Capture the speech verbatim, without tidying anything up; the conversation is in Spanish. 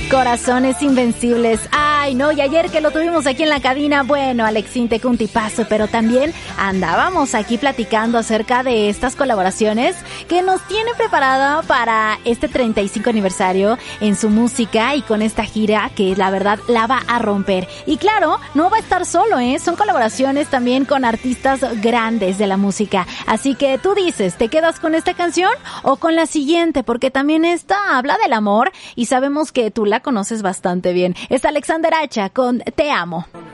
Corazones Invencibles. Ay, no, y ayer que lo tuvimos aquí en la cabina, bueno, Alexín, te un tipazo, pero también andábamos aquí platicando acerca de estas colaboraciones que nos tiene preparada para este treinta y cinco aniversario en su música y con esta gira que la verdad la va a romper. Y claro, no va a estar solo, ¿eh? Son colaboraciones también con artistas grandes de la música. Así que tú dices, ¿te quedas con esta canción o con la siguiente? Porque también esta habla del amor y sabemos que tú la conoces bastante bien. Es Alexander Acha con Te Amo.